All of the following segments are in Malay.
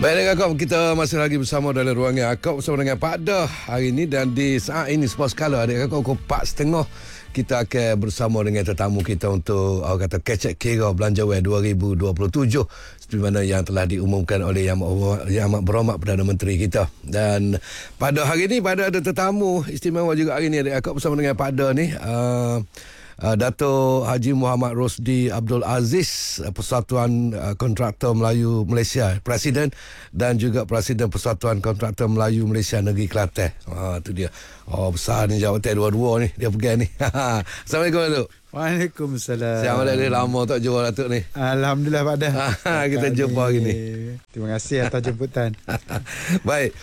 Baik, Akak, kita masih lagi bersama dalam ruangan Akak bersama dengan Pak Dah hari ini, dan di saat ini sports color adik Akak pukul 4.30 kita akan bersama dengan tetamu kita untuk kata kecek kira Belanjawan 2027 seperti mana yang telah diumumkan oleh Yang Amat Berhormat Perdana Menteri kita. Dan pada hari ini pada ada tetamu istimewa juga hari ini adik Akak bersama dengan Pak Dah ni, Dato' Haji Muhammad Rosdi Abdul Aziz, Persatuan Kontraktor Melayu Malaysia, Presiden, dan juga Presiden Persatuan Kontraktor Melayu Malaysia Negeri Kelantan. Itu dia. Besar ni jawatan dua-dua ni dia pegang ni. Assalamualaikum Datuk. Waalaikumsalam. Siapa dah lama tak jumpa Datuk ni. Alhamdulillah Pak Dah. Kita jumpa hari ni. Terima kasih atas jemputan. Baik.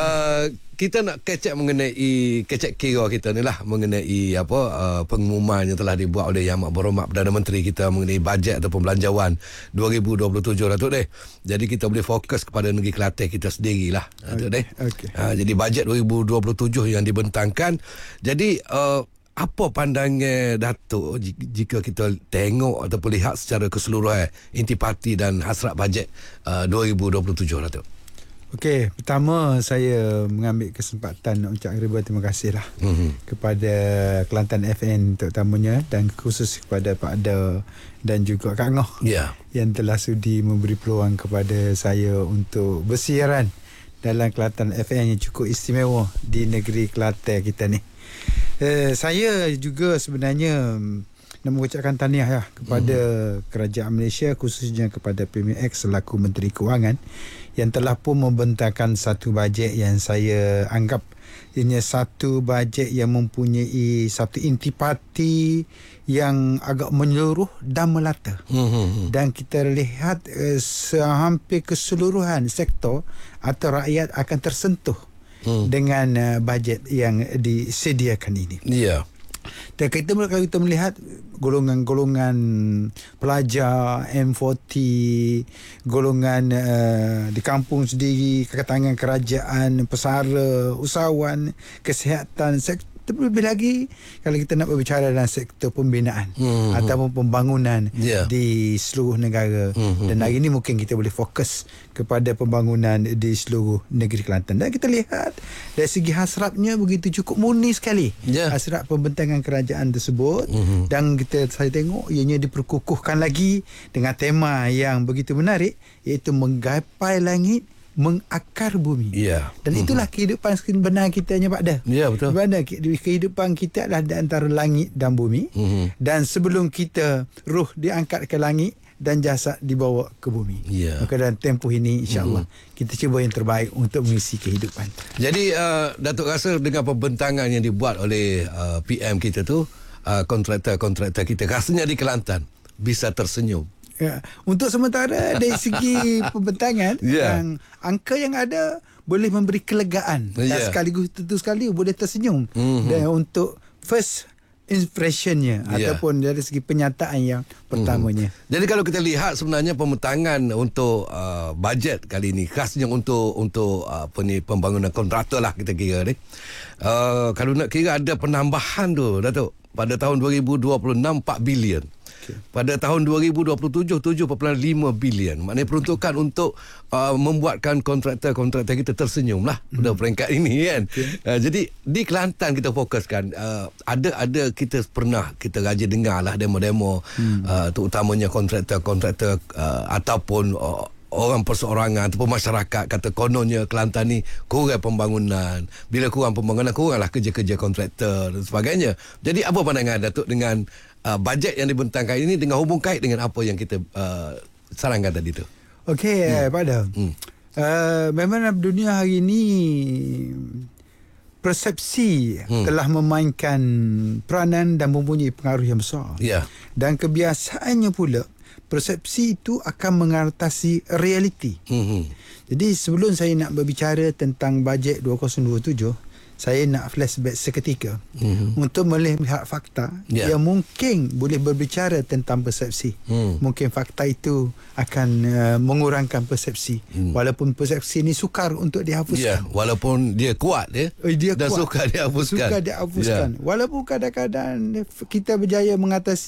Kita nak kecek mengenai kecek kira kita ni lah, mengenai pengumuman yang telah dibuat oleh Yang Amat Berhormat Perdana Menteri kita mengenai bajet ataupun belanjawan 2027 Datuk deh. Jadi kita boleh fokus kepada negeri Kelantan kita sendirilah Datuk deh. Okay. Jadi bajet 2027 yang dibentangkan. Jadi apa pandangan Datuk jika kita tengok ataupun lihat secara keseluruhan intipati dan hasrat bajet 2027 Datuk? Okey, pertama saya mengambil kesempatan nak ucapkan ribuan terima kasih lah kepada Kelantan FM terutamanya, dan khusus kepada Pak Da dan juga Kak Ngoh yang telah sudi memberi peluang kepada saya untuk bersiaran dalam Kelantan FM yang cukup istimewa di negeri Kelantan kita ni. Saya juga sebenarnya nak mengucapkan tahniah kepada Kerajaan Malaysia, khususnya kepada PMX selaku Menteri Kewangan yang telah pun membentangkan satu bajet yang saya anggap ini satu bajet yang mempunyai satu intipati yang agak menyeluruh dan melata. Dan kita lihat hampir keseluruhan sektor atau rakyat akan tersentuh dengan bajet yang disediakan ini. Ya. Dan kalau kita melihat golongan-golongan pelajar, M40, golongan di kampung sendiri, kekangan kerajaan, pesara, usahawan, kesihatan, terlebih lagi kalau kita nak berbicara dalam sektor pembinaan ataupun pembangunan di seluruh negara. Dan hari ini mungkin kita boleh fokus kepada pembangunan di seluruh negeri Kelantan. Dan kita lihat dari segi hasratnya begitu cukup murni sekali hasrat pembentangan kerajaan tersebut. Dan saya tengok ianya diperkukuhkan lagi dengan tema yang begitu menarik, iaitu menggapai langit, mengakar bumi. Dan itulah kehidupan sebenar kitanya Pak Dah. Ya, betul. Sebenarnya kehidupan kita adalah di antara langit dan bumi. Dan sebelum kita ruh diangkat ke langit dan jasad dibawa ke bumi. Maka dalam tempoh ini insya-Allah kita cuba yang terbaik untuk mengisi kehidupan. Jadi Datuk rasa dengan pembentangan yang dibuat oleh PM kita tu, kontraktor-kontraktor kita rasanya di Kelantan bisa tersenyum. Ya, untuk sementara dari segi pembentangan yang angka yang ada boleh memberi kelegaan dan sekaligus tentu sekali boleh tersenyum. Dan untuk first impressionnya ataupun dari segi penyataan yang pertamanya. Jadi kalau kita lihat sebenarnya pembentangan untuk bajet kali ini khasnya untuk pembangunan kontraktor lah kita kira ni. Kalau nak kira ada penambahan tu Datuk, pada tahun 2026 4 bilion. Pada tahun 2027 7.5 bilion. Maknanya peruntukan untuk membuatkan kontraktor-kontraktor kita tersenyum lah pada peringkat ini kan. Jadi di Kelantan kita fokuskan, ada kita pernah kita rajin dengar lah demo-demo terutamanya kontraktor-kontraktor ataupun orang perseorangan ataupun masyarakat kata kononnya Kelantan ni kurang pembangunan. Bila kurang pembangunan, kuranglah kerja-kerja kontraktor dan sebagainya. Jadi apa pandangan Datuk dengan bajet yang dibentangkan ini dengan hubung kait dengan apa yang kita sarankan tadi tu? Okey, Pak Dah. Memang dunia hari ini persepsi telah memainkan peranan dan mempunyai pengaruh yang besar. Dan kebiasaannya pula persepsi itu akan mengatasi realiti. Jadi sebelum saya nak berbicara tentang bajet 2027, saya nak flashback seketika untuk melihat fakta yang mungkin boleh berbicara tentang persepsi. Mungkin fakta itu akan mengurangkan persepsi. Walaupun persepsi ini sukar untuk dihapuskan. Walaupun dia kuat dia dan kuat. Sukar dihapuskan. Walaupun kadang-kadang kita berjaya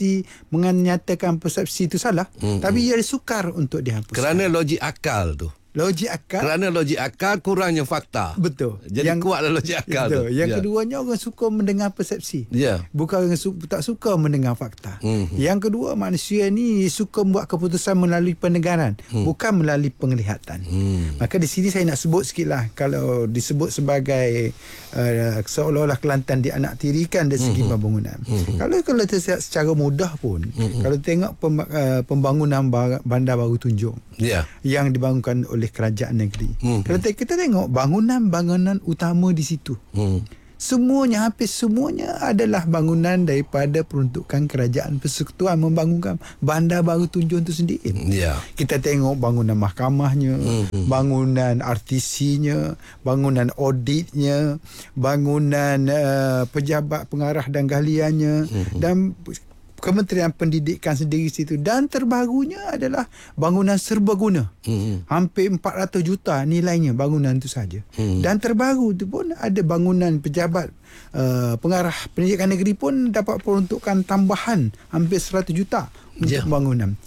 menyatakan persepsi itu salah, tapi ia sukar untuk dihapuskan. Kerana logik akal tu. Logik akal. Kerana logik akal kurangnya fakta. Betul. Jadi kuatlah logik akal tu. Betul. Yang keduanya orang suka mendengar persepsi. Ya. Bukan orang tak suka mendengar fakta. Yang kedua, manusia ni suka membuat keputusan melalui pendengaran, bukan melalui penglihatan. Maka di sini saya nak sebut sikitlah, kalau disebut sebagai seolah-olah Kelantan dianaktirikan dari segi pembangunan. Kalau kita secara mudah pun, kalau tengok pembangunan Bandar Baru Tunjung yang dibangunkan oleh kerajaan negeri. Kalau kita tengok bangunan-bangunan utama di situ. Semuanya, hampir semuanya adalah bangunan daripada peruntukan kerajaan persekutuan membangunkan Bandar Baru Tunjung itu sendiri. Kita tengok bangunan mahkamahnya, bangunan RTC-nya, bangunan auditnya, bangunan pejabat pengarah dan galiannya, dan Kementerian Pendidikan sendiri situ. Dan terbarunya adalah bangunan serbaguna. Hampir 400 juta nilainya bangunan itu saja. Dan terbaru itu pun ada bangunan pejabat pengarah pendidikan negeri pun dapat peruntukan tambahan hampir 100 juta untuk bangunan.